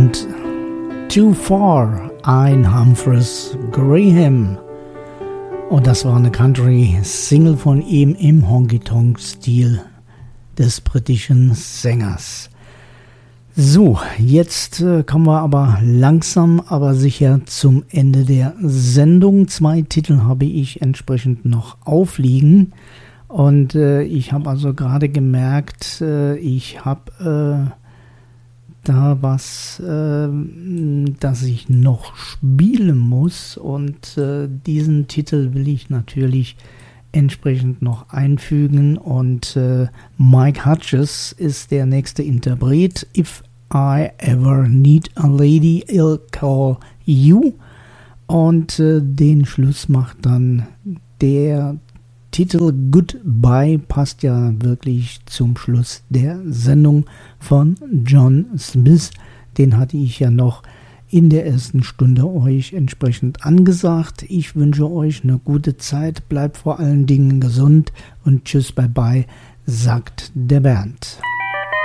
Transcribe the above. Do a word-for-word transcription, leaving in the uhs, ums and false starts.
und Too Far, ein Humphreys Graham. Und das war eine Country-Single von ihm im Honky-Tonk-Stil des britischen Sängers. So, jetzt äh, kommen wir aber langsam, aber sicher zum Ende der Sendung. Zwei Titel habe ich entsprechend noch aufliegen. Und äh, ich habe also gerade gemerkt, äh, ich habe... Äh, da was, äh, das ich noch spielen muss, und äh, diesen Titel will ich natürlich entsprechend noch einfügen, und äh, Mike Hutchence ist der nächste Interpret. If I ever need a lady, I'll call you, und äh, den Schluss macht dann der Titel Goodbye, passt ja wirklich zum Schluss der Sendung von John Smith. Den hatte ich ja noch in der ersten Stunde euch entsprechend angesagt. Ich wünsche euch eine gute Zeit, bleibt vor allen Dingen gesund und tschüss, bye bye, sagt der Bernd.